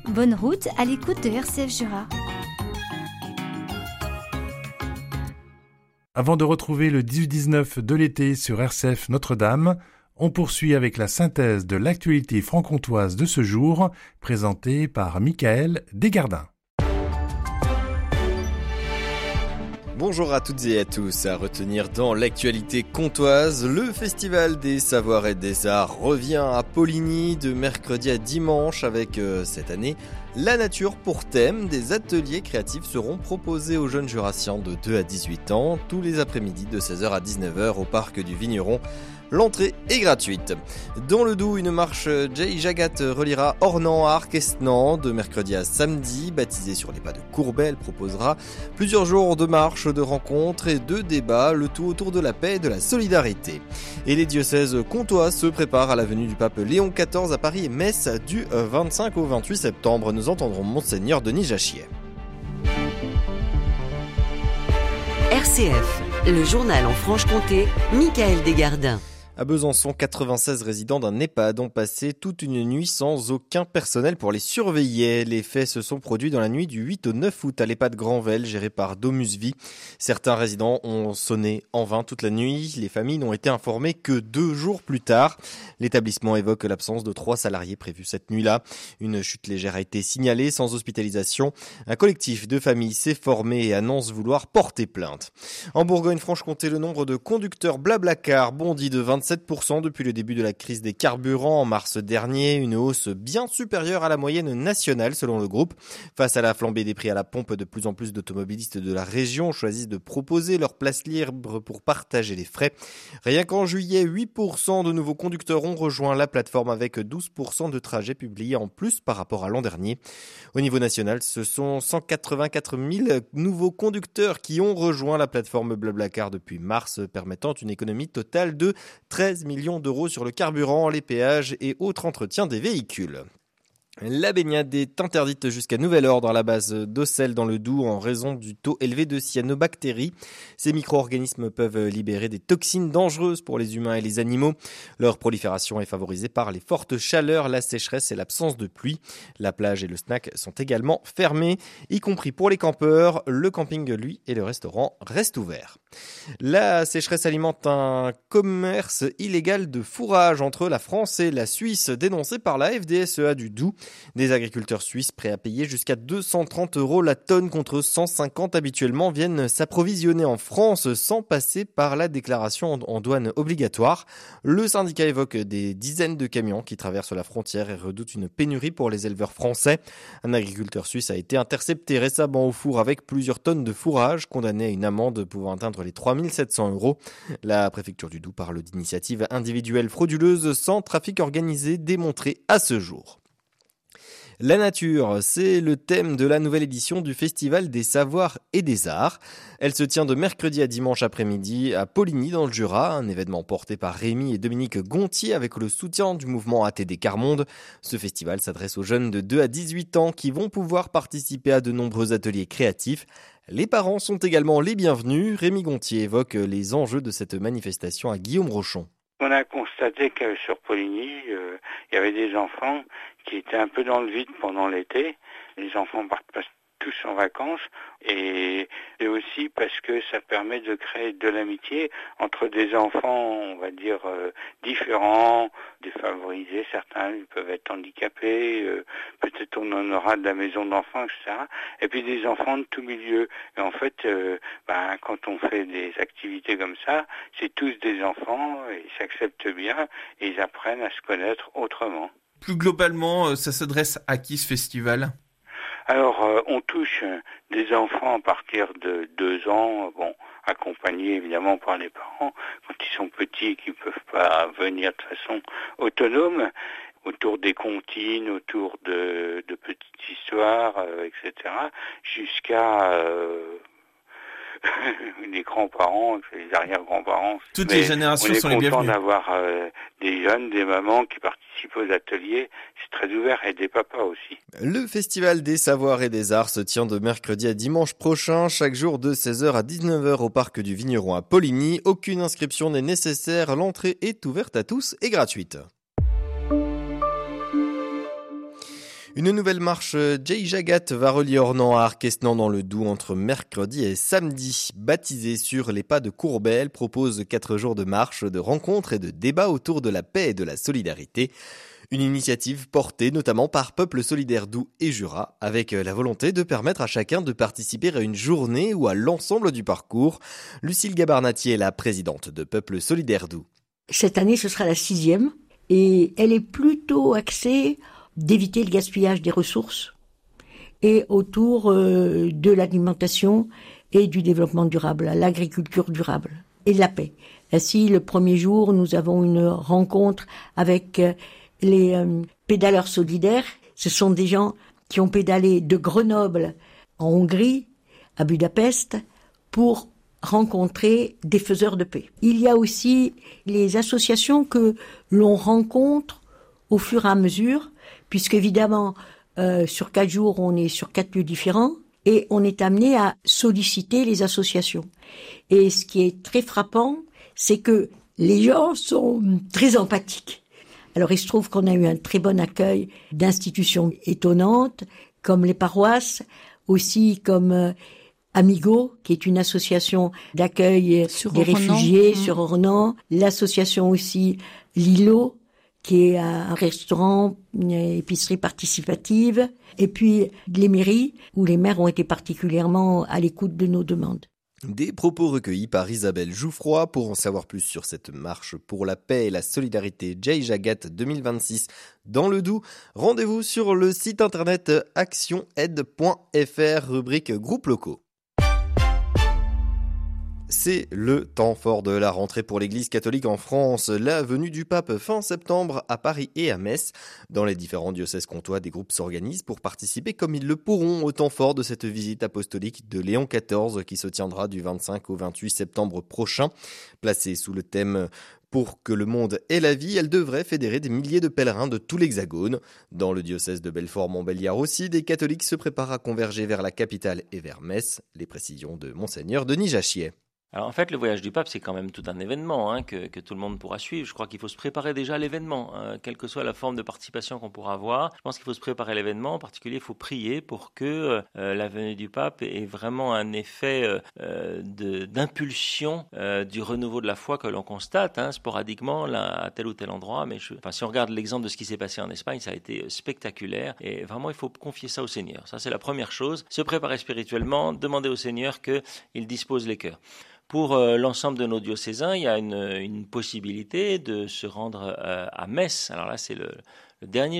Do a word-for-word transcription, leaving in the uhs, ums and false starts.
Bonne route à l'écoute de R C F Jura. Avant de retrouver le dix-huit dix-neuf de l'été sur R C F Notre-Dame, on poursuit avec la synthèse de l'actualité franc-comtoise de ce jour, présentée par Michael Desgardins. Bonjour à toutes et à tous. À retenir dans l'actualité comtoise, le Festival des Savoirs et des Arts revient à Poligny de mercredi à dimanche avec, euh, cette année, la nature pour thème. Des ateliers créatifs seront proposés aux jeunes jurassiens de deux à dix-huit ans, tous les après-midi de seize heures à dix-neuf heures au parc du Vigneron. L'entrée est gratuite. Dans le Doubs, une marche Jay Jagat reliera Ornans à Arc-Esnan de mercredi à samedi. Baptisée sur les pas de Courbet, elle proposera plusieurs jours de marches, de rencontres et de débats, le tout autour de la paix et de la solidarité. Et les diocèses comtois se préparent à la venue du pape Léon quatorze à Paris et Metz du vingt-cinq au vingt-huit septembre. Nous entendrons Monseigneur Denis Jachier. R C F, le journal en Franche-Comté, Michael Desgardins. À Besançon, quatre-vingt-seize résidents d'un EHPAD ont passé toute une nuit sans aucun personnel pour les surveiller. Les faits se sont produits dans la nuit du huit au neuf août à l'EHPAD Grandvel, géré par Domusvie. Certains résidents ont sonné en vain toute la nuit. Les familles n'ont été informées que deux jours plus tard. L'établissement évoque l'absence de trois salariés prévus cette nuit-là. Une chute légère a été signalée sans hospitalisation. Un collectif de familles s'est formé et annonce vouloir porter plainte. En Bourgogne-Franche-Comté, le nombre de conducteurs Blablacar bondit de vingt-sept pour cent depuis le début de la crise des carburants en mars dernier, une hausse bien supérieure à la moyenne nationale selon le groupe. Face à la flambée des prix à la pompe, de plus en plus d'automobilistes de la région choisissent de proposer leur place libre pour partager les frais. Rien qu'en juillet, huit pour cent de nouveaux conducteurs ont rejoint la plateforme avec douze pour cent de trajets publiés en plus par rapport à l'an dernier. Au niveau national, ce sont cent quatre-vingt-quatre mille nouveaux conducteurs qui ont rejoint la plateforme Blablacar depuis mars, permettant une économie totale de treize millions d'euros sur le carburant, les péages et autres entretiens des véhicules. La baignade est interdite jusqu'à nouvel ordre à la base d'Auxelles dans le Doubs en raison du taux élevé de cyanobactéries. Ces micro-organismes peuvent libérer des toxines dangereuses pour les humains et les animaux. Leur prolifération est favorisée par les fortes chaleurs, la sécheresse et l'absence de pluie. La plage et le snack sont également fermés, y compris pour les campeurs. Le camping, lui, et le restaurant restent ouverts. La sécheresse alimente un commerce illégal de fourrage entre la France et la Suisse, dénoncé par la F D S E A du Doubs. Des agriculteurs suisses prêts à payer jusqu'à deux cent trente euros la tonne contre cent cinquante habituellement viennent s'approvisionner en France sans passer par la déclaration en douane obligatoire. Le syndicat évoque des dizaines de camions qui traversent la frontière et redoute une pénurie pour les éleveurs français. Un agriculteur suisse a été intercepté récemment au four avec plusieurs tonnes de fourrage, condamné à une amende pouvant atteindre les trois mille sept cents euros. La préfecture du Doubs parle d'initiatives individuelles frauduleuses sans trafic organisé démontré à ce jour. La nature, c'est le thème de la nouvelle édition du Festival des Savoirs et des Arts. Elle se tient de mercredi à dimanche après-midi à Poligny dans le Jura, un événement porté par Rémi et Dominique Gontier avec le soutien du mouvement A T D Carmonde. Ce festival s'adresse aux jeunes de deux à dix-huit ans qui vont pouvoir participer à de nombreux ateliers créatifs. Les parents sont également les bienvenus. Rémi Gontier évoque les enjeux de cette manifestation à Guillaume Rochon. On a constaté que sur Poligny, euh, il y avait des enfants qui étaient un peu dans le vide pendant l'été. Les enfants partent pas tous en vacances et, et aussi parce que ça permet de créer de l'amitié entre des enfants, on va dire, euh, différents, défavorisés. Certains ils peuvent être handicapés, euh, peut-être on en aura de la maison d'enfants, et cetera. Et puis des enfants de tout milieu. Et en fait, euh, ben, quand on fait des activités comme ça, c'est tous des enfants, ils s'acceptent bien et ils apprennent à se connaître autrement. Plus globalement, ça s'adresse à qui ce festival ? Alors, euh, on touche euh, des enfants à partir de deux ans, euh, bon, accompagnés évidemment par les parents, quand ils sont petits et qu'ils ne peuvent pas venir de façon autonome, autour des comptines, autour de, de petites histoires, euh, et cetera, jusqu'à euh, les grands-parents, les arrière-grands-parents. Toutes Mais les générations sont les bienvenues. On est content d'avoir euh, des jeunes, des mamans qui participent aux ateliers. C'est très ouvert, et des papas aussi. Le Festival des Savoirs et des Arts se tient de mercredi à dimanche prochain, chaque jour de seize heures à dix-neuf heures au parc du Vigneron à Poligny. Aucune inscription n'est nécessaire, l'entrée est ouverte à tous et gratuite. Une nouvelle marche Jay Jagat va relier Ornans à Arquesnan dans le Doubs entre mercredi et samedi. Baptisée sur les pas de Courbet, elle propose quatre jours de marche, de rencontres et de débats autour de la paix et de la solidarité. Une initiative portée notamment par Peuple Solidaire Doubs et Jura, avec la volonté de permettre à chacun de participer à une journée ou à l'ensemble du parcours. Lucille Gabarnatier est la présidente de Peuple Solidaire Doubs. Cette année, ce sera la sixième et elle est plutôt axée d'éviter le gaspillage des ressources et autour euh, de l'alimentation et du développement durable, l'agriculture durable et de la paix. Ainsi, le premier jour, nous avons une rencontre avec euh, les euh, pédaleurs solidaires. Ce sont des gens qui ont pédalé de Grenoble en Hongrie à Budapest pour rencontrer des faiseurs de paix. Il y a aussi les associations que l'on rencontre au fur et à mesure, puisque évidemment, euh, sur quatre jours, on est sur quatre lieux différents et on est amené à solliciter les associations. Et ce qui est très frappant, c'est que les gens sont très empathiques. Alors, il se trouve qu'on a eu un très bon accueil d'institutions étonnantes, comme les paroisses, aussi comme euh, Amigo, qui est une association d'accueil sur des Ornans. réfugiés Mmh. sur Ornans, l'association aussi Lilo, qui est un restaurant, une épicerie participative, et puis les mairies, où les maires ont été particulièrement à l'écoute de nos demandes. Des propos recueillis par Isabelle Jouffroy. Pour en savoir plus sur cette marche pour la paix et la solidarité Jay Jagat deux mille vingt-six dans le Doubs, rendez-vous sur le site internet action aide point f r, rubrique groupes locaux. C'est le temps fort de la rentrée pour l'Église catholique en France. La venue du pape fin septembre à Paris et à Metz. Dans les différents diocèses comtois, des groupes s'organisent pour participer comme ils le pourront au temps fort de cette visite apostolique de Léon quatorze qui se tiendra du vingt-cinq au vingt-huit septembre prochain. Placée sous le thème « Pour que le monde ait la vie », elle devrait fédérer des milliers de pèlerins de tout l'Hexagone. Dans le diocèse de Belfort-Montbéliard aussi, des catholiques se préparent à converger vers la capitale et vers Metz. Les précisions de Monseigneur Denis Jachier. Alors en fait, le voyage du pape, c'est quand même tout un événement hein, que, que tout le monde pourra suivre. Je crois qu'il faut se préparer déjà à l'événement, hein, quelle que soit la forme de participation qu'on pourra avoir. Je pense qu'il faut se préparer à l'événement. En particulier, il faut prier pour que euh, la venue du pape ait vraiment un effet euh, de, d'impulsion euh, du renouveau de la foi que l'on constate hein, sporadiquement là, à tel ou tel endroit. Mais je, enfin, si on regarde l'exemple de ce qui s'est passé en Espagne, ça a été spectaculaire. Et vraiment, il faut confier ça au Seigneur. Ça, c'est la première chose. Se préparer spirituellement, demander au Seigneur qu'il dispose les cœurs. Pour euh, l'ensemble de nos diocésains, il y a une, une possibilité de se rendre euh, à Metz. Alors là, c'est le, le dernier